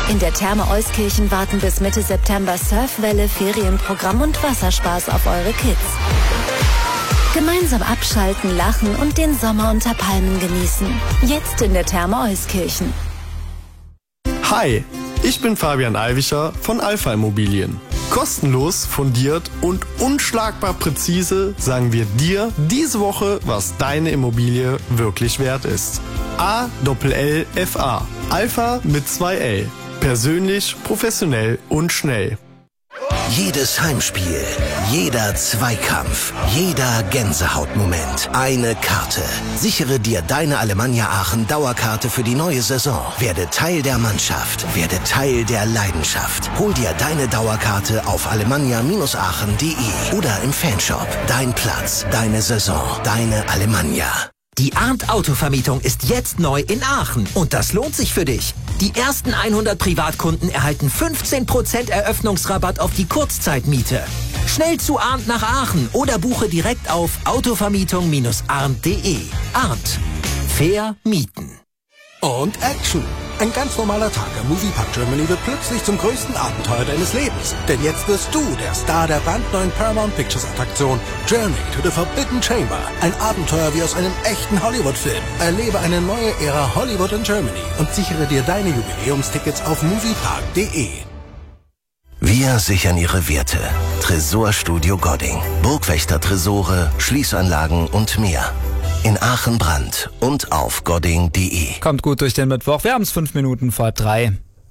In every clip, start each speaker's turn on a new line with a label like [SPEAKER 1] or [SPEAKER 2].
[SPEAKER 1] In der Therme Euskirchen warten bis Mitte September Surfwelle, Ferienprogramm und Wasserspaß auf eure Kids. Gemeinsam abschalten, lachen und den Sommer unter Palmen genießen. Jetzt in der Therme Euskirchen.
[SPEAKER 2] Hi, ich bin Fabian Alwischer von Alpha Immobilien. Kostenlos, fundiert und unschlagbar präzise sagen wir dir diese Woche, was deine Immobilie wirklich wert ist. ALLFA. Alpha mit 2 L. Persönlich, professionell und schnell.
[SPEAKER 3] Jedes Heimspiel, jeder Zweikampf, jeder Gänsehautmoment. Eine Karte. Sichere dir deine Alemannia Aachen Dauerkarte für die neue Saison. Werde Teil der Mannschaft. Werde Teil der Leidenschaft. Hol dir deine Dauerkarte auf alemannia-aachen.de oder im Fanshop. Dein Platz, deine Saison, deine Alemannia.
[SPEAKER 4] Die Arndt Autovermietung ist jetzt neu in Aachen und das lohnt sich für dich. Die ersten 100 Privatkunden erhalten 15% Eröffnungsrabatt auf die Kurzzeitmiete. Schnell zu Arndt nach Aachen oder buche direkt auf autovermietung-arndt.de. Arndt. Fair mieten.
[SPEAKER 5] Und Action! Ein ganz normaler Tag am Moviepark Germany wird plötzlich zum größten Abenteuer deines Lebens. Denn jetzt wirst du der Star der brandneuen Paramount Pictures Attraktion Journey to the Forbidden Chamber. Ein Abenteuer wie aus einem echten Hollywood-Film. Erlebe eine neue Ära Hollywood in Germany und sichere dir deine Jubiläumstickets auf moviepark.de.
[SPEAKER 3] Wir sichern ihre Werte. Tresorstudio Godding. Burgwächter-Tresore, Schließanlagen und mehr. In Aachen Brand und auf godding.de.
[SPEAKER 6] Kommt gut durch den Mittwoch. Wir haben es 5 Minuten vor 3.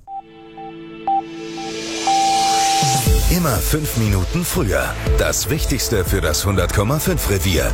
[SPEAKER 7] Immer 5 Minuten früher. Das Wichtigste für das 100,5 Revier.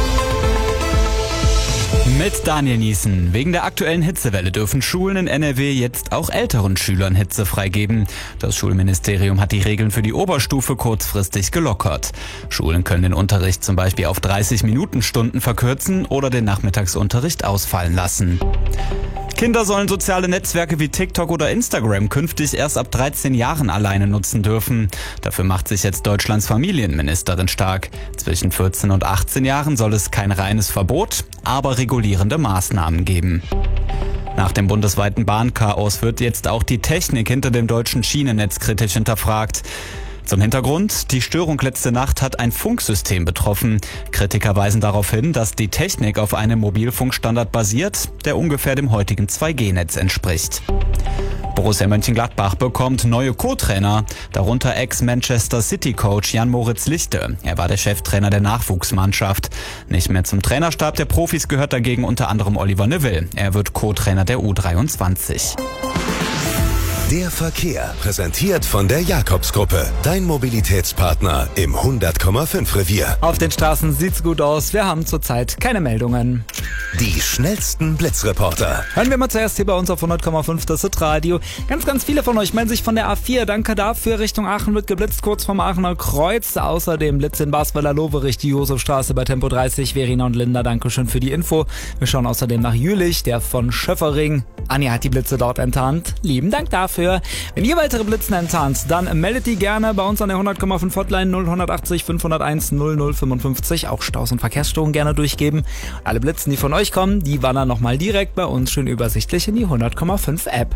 [SPEAKER 8] Mit Daniel Niesen. Wegen der aktuellen Hitzewelle dürfen Schulen in NRW jetzt auch älteren Schülern Hitze freigeben. Das Schulministerium hat die Regeln für die Oberstufe kurzfristig gelockert. Schulen können den Unterricht zum Beispiel auf 30-Minuten-Stunden verkürzen oder den Nachmittagsunterricht ausfallen lassen. Kinder sollen soziale Netzwerke wie TikTok oder Instagram künftig erst ab 13 Jahren alleine nutzen dürfen. Dafür macht sich jetzt Deutschlands Familienministerin stark. Zwischen 14 und 18 Jahren soll es kein reines Verbot, aber regulierende Maßnahmen geben. Nach dem bundesweiten Bahnchaos wird jetzt auch die Technik hinter dem deutschen Schienennetz kritisch hinterfragt. Zum Hintergrund, die Störung letzte Nacht hat ein Funksystem betroffen. Kritiker weisen darauf hin, dass die Technik auf einem Mobilfunkstandard basiert, der ungefähr dem heutigen 2G-Netz entspricht. Borussia Mönchengladbach bekommt neue Co-Trainer, darunter Ex-Manchester-City-Coach Jan-Moritz Lichte. Er war der Cheftrainer der Nachwuchsmannschaft. Nicht mehr zum Trainerstab der Profis gehört dagegen unter anderem Oliver Neville. Er wird Co-Trainer der U23.
[SPEAKER 7] Der Verkehr, präsentiert von der Jakobsgruppe, dein Mobilitätspartner im 100,5 Revier.
[SPEAKER 6] Auf den Straßen sieht's gut aus. Wir haben zurzeit keine Meldungen.
[SPEAKER 7] Die schnellsten Blitzreporter.
[SPEAKER 6] Hören wir mal zuerst hier bei uns auf 100,5 das Hitradio. Ganz viele von euch melden sich von der A4. Danke dafür. Richtung Aachen wird geblitzt, kurz vorm Aachener Kreuz. Außerdem Blitz in Basweiler-Loverich, die Josefstraße bei Tempo 30. Verena und Linda, Dankeschön für die Info. Wir schauen außerdem nach Jülich, der von Schöffering. Anja hat die Blitze dort enttarnt. Lieben Dank dafür. Wenn ihr weitere Blitzen enttarnt, dann meldet die gerne bei uns an der 100,5 Hotline 0180 501 0055. Auch Staus und Verkehrsstörungen gerne durchgeben. Alle Blitzen, die von euch kommen, die wandern nochmal direkt bei uns schön übersichtlich in die 100,5 App.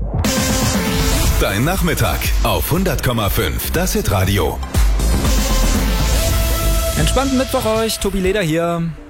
[SPEAKER 7] Dein Nachmittag auf 100,5 das Hitradio.
[SPEAKER 6] Entspannten Mittwoch euch, Tobi Leder hier.